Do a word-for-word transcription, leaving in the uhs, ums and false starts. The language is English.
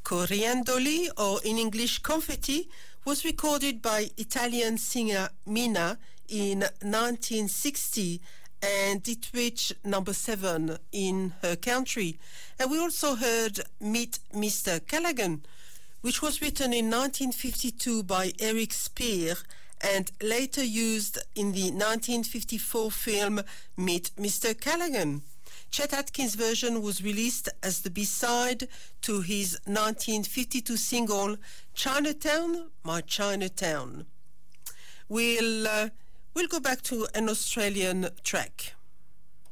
Coriandoli, or in English Confetti, was recorded by Italian singer Mina in nineteen sixty, and it reached number seven in her country. And we also heard Meet Mister Callaghan, which was written in nineteen fifty-two by Eric Spear and later used in the nineteen fifty-four film Meet Mister Callaghan. Chet Atkins' version was released as the B-side to his nineteen fifty-two single Chinatown, My Chinatown. We'll, uh, we'll go back to an Australian track.